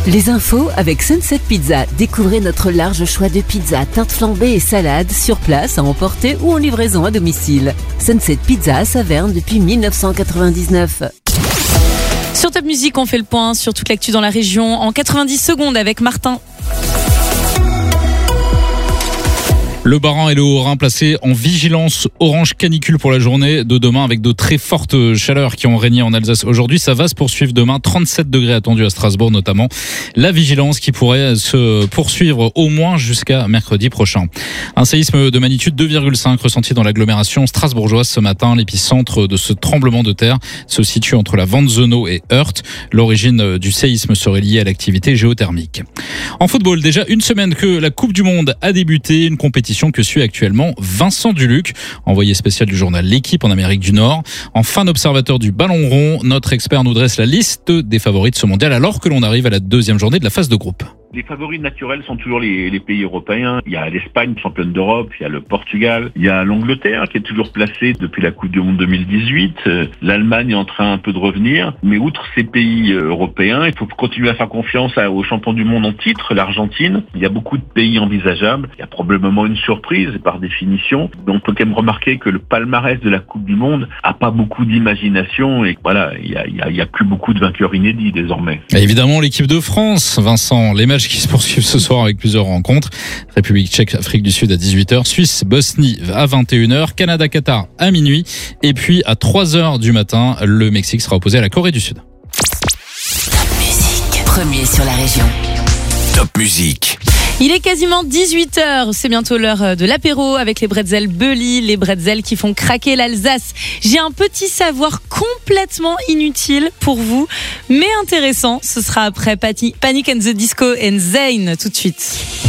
Les infos avec Sunset Pizza. Découvrez notre large choix de pizzas, tartes flambées et salades sur place, à emporter ou en livraison à domicile. Sunset Pizza à Saverne depuis 1999. Sur Top Music, on fait le point sur toute l'actu dans la région en 90 secondes avec Martin. Le Bas-Rhin et le Haut-Rhin placés en vigilance orange canicule pour la journée de demain avec de très fortes chaleurs qui ont régné en Alsace aujourd'hui. Ça va se poursuivre demain. 37 degrés attendus à Strasbourg notamment. La vigilance qui pourrait se poursuivre au moins jusqu'à mercredi prochain. Un séisme de magnitude 2,5 ressenti dans l'agglomération strasbourgeoise ce matin. L'épicentre de ce tremblement de terre se situe entre la Wandzenau et Heurt. L'origine du séisme serait liée à l'activité géothermique. En football, déjà une semaine que la Coupe du Monde a débuté. Une compétition que suit actuellement Vincent Duluc, envoyé spécial du journal L'Équipe en Amérique du Nord. En fin d'observateur du ballon rond, notre expert nous dresse la liste des favoris de ce mondial alors que l'on arrive à la deuxième journée de la phase de groupe. Les favoris naturels sont toujours les pays européens. Il y a l'Espagne, championne d'Europe, il y a le Portugal, il y a l'Angleterre qui est toujours placée depuis la Coupe du Monde 2018. L'Allemagne est en train un peu de revenir. Mais outre ces pays européens, il faut continuer à faire confiance aux champions du monde en titre, l'Argentine. Il y a beaucoup de pays envisageables. Il y a probablement une surprise par définition. On peut quand même remarquer que le palmarès de la Coupe du Monde a pas beaucoup d'imagination et voilà, il y a plus beaucoup de vainqueurs inédits désormais. Et évidemment, l'équipe de France, Vincent, les matchs qui se poursuivent ce soir avec plusieurs rencontres. République tchèque, Afrique du Sud à 18h, Suisse, Bosnie à 21h, Canada, Qatar à minuit. Et puis à 3h du matin, le Mexique sera opposé à la Corée du Sud. Top Music, premier sur la région. Top Music. Il est quasiment 18h, c'est bientôt l'heure de l'apéro avec les bretzels Bully, les bretzels qui font craquer l'Alsace. J'ai un petit savoir complètement inutile pour vous, mais intéressant. Ce sera après Panic and the Disco and Zayn tout de suite.